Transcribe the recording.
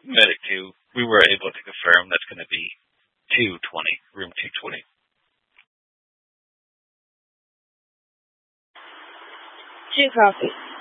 Medic 2, we were able to confirm that's going to be 220, room 220. 2 copy.